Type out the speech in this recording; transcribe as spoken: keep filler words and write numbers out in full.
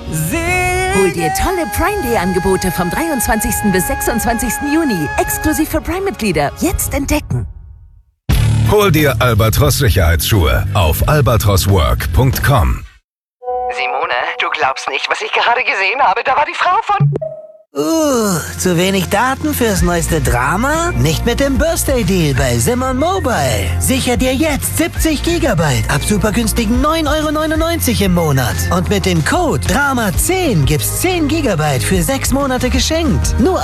Hol dir tolle Prime Day Angebote vom dreiundzwanzigsten bis sechsundzwanzigsten Juni. Exklusiv für Prime-Mitglieder. Jetzt entdecken. Hol dir Albatros Sicherheitsschuhe auf albatros work punkt com. Simone, du glaubst nicht, was ich gerade gesehen habe. Da war die Frau von... Uh, zu wenig Daten fürs neueste Drama? Nicht mit dem Birthday Deal bei Simon Mobile. Sicher dir jetzt siebzig Gigabyte ab super günstigen neun Euro neunundneunzig im Monat. Und mit dem Code Drama zehn gibt's zehn Gigabyte für sechs Monate geschenkt. Nur